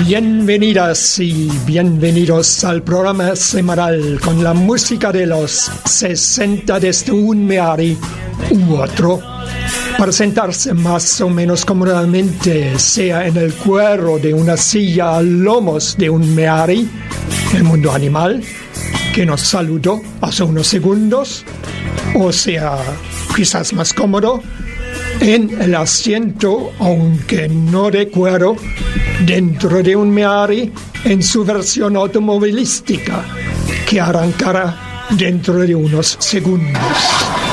Bienvenidas y bienvenidos al programa semanal con la música de los 60 desde un meari u otro, para sentarse más o menos cómodamente, sea en el cuero de una silla a lomos de un meari, el mundo animal, que nos saludó hace unos segundos, o sea, quizás más cómodo, en el asiento, aunque no de cuero, dentro de un meari en su versión automovilística, que arrancará dentro de unos segundos.